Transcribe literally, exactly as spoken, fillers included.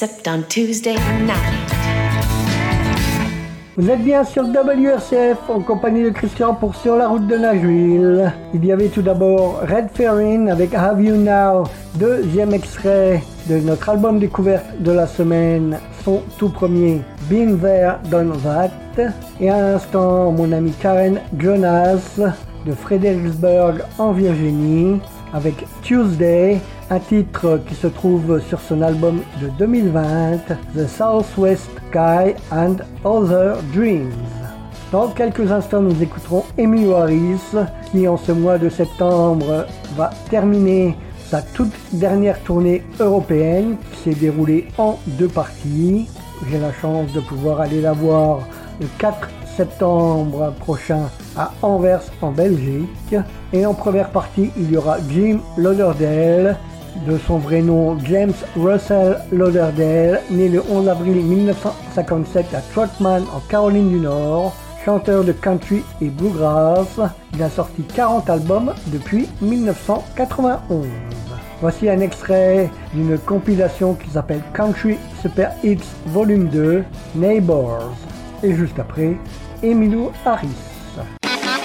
except on Tuesday night. Vous êtes bien sur W R C F en compagnie de Christian pour Sur la route de Nashville. Il y avait tout d'abord Red Ferrin avec Have You Now, deuxième extrait de notre album découverte de la semaine, son tout premier Been There Done That. Et à l'instant, mon ami Karen Jonas de Fredericksburg en Virginie avec Tuesday, un titre qui se trouve sur son album de deux mille vingt, The Southwest Sky and Other Dreams. Dans quelques instants, nous écouterons Emmylou Harris, qui en ce mois de septembre va terminer sa toute dernière tournée européenne, qui s'est déroulée en deux parties. J'ai la chance de pouvoir aller la voir le quatre septembre prochain à Anvers en Belgique. Et en première partie, il y aura Jim Lauderdale, de son vrai nom James Russell Lauderdale, né le onze avril mille neuf cent cinquante-sept à Trotman en Caroline du Nord, chanteur de country et bluegrass. Il a sorti quarante albums depuis mille neuf cent quatre-vingt-onze. Voici un extrait d'une compilation qui s'appelle Country Super Hits Volume deux, Neighbors. Et juste après, Emmylou Harris.